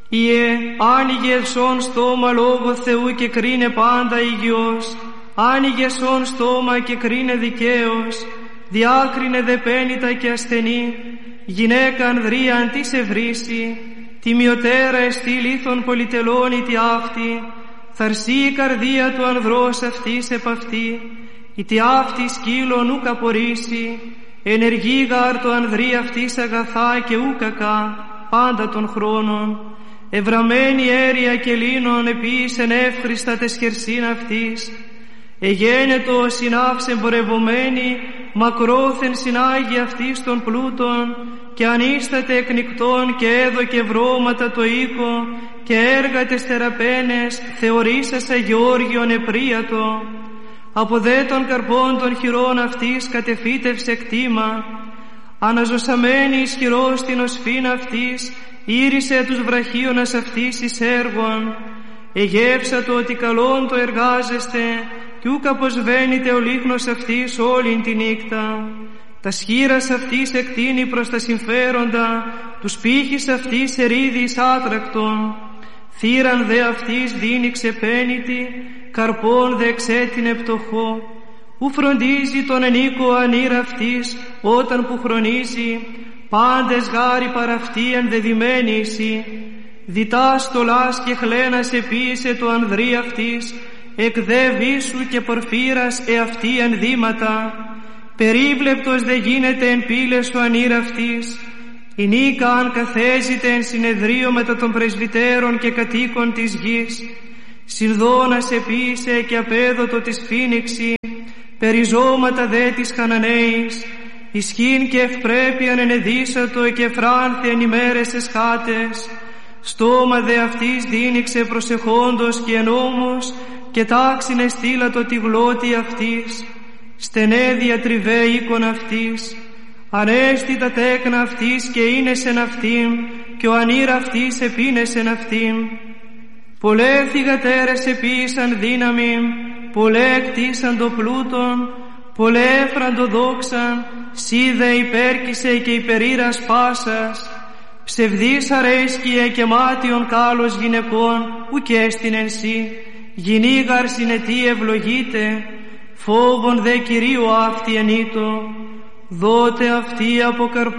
Ιε άνοιγεσον στόμα λόγω Θεού και κρίνε πάντα υγιός. Άνοιγεσον στόμα και κρίνε δικαίος. Διάκρινε δε πένητα και ασθενή. Γυναίκα ανδρία τι σε βρήσει. Τιμιωτέρα εστί λίθον πολυτελών η τι αυτή. Θαρσεί η καρδία του ανδρός αυτής επ' αυτή. Η τι αυτή σκύλων ουκ απορρίσει. Ενεργεί γάρ το ανδρή αυτής αγαθά και ου κακά πάντα των χρόνων. Ευραμένη αίρια και λίνων επίσεν εύχριστα τες χερσίν αυτής. Εγένετο συνάυς εμπορευομένη, μακρόθεν συνάγει αυτής των πλούτων, και ανίσταται εκνικτών και έδωκε βρώματα το οίκο, και έργα τες θεραπαίνες θεωρήσασα Γεώργιον επρίατο. Από δε των καρπών των χειρών αυτής κατεφύτευσε κτήμα. Αναζωσαμένη ισχυρός την οσφήν αυτής, ήρυσε τους βραχίωνας αυτής εις έργων. Εγεύσατο ότι καλόν το εργάζεστε, κι ούκ αποσβαίνεται ο λίχνος αυτής όλην τη νύχτα. Τα σχήρας αυτής εκτείνει προς τα συμφέροντα, τους πύχης αυτής ερίδης άτρακτον. Θύραν δε αυτής δίνει ξεπένητη, καρπών δε εξέτεινε πτωχό. Ου φροντίζει τον ενίκο ανήρα αυτής, όταν που χρονίζει, πάντες γάρι παραυτή ενδεδειμένη εσύ. Διτά στολάς και χλένας επίησε το ανδρή αυτής, εκ δε βίσου και πορφύρας εαυτή ενδύματα. Περίβλεπτος δε γίνεται εν πύλες ο ανήρα αυτής. Η νίκα αν καθέζεται εν συνεδρίο μετά των πρεσβυτέρων και κατοίκων της γης. Συνδώνας επίησε και απέδωτο της φήνιξη, περιζώματα δε της Χαναναίης. Ισχύν και ευπρέπειαν ενεδίσατο και φράνθη εν ημέρες εσχάτες. Στόμα δε αυτής δίνηξε προσεχόντος και ενόμος, και τάξιν εστήλατο τη γλώτη αυτής. Στενέ διατριβέ οίκον αυτής. Ανέστη τα τέκνα αυτής και ίνεσεν αυτήν, και ο ανήρα αυτής επίνεσεν αυτήν. Πολλέ θυγατέρες επίησαν δύναμη, πολλέ εκτίσαν το πλούτον, πολλέ έφραντο δόξαν, σύ δε υπέρκησε και υπερήρας πάσας. Ψευδής αρέσκειε και μάτιον κάλος γυναικών, ουκ έστεινεν σύ, γυνήγαρ συνετή ευλογείται, φόβον δε Κυρίου αυτή ενήτω, δότε αυτή από καρπό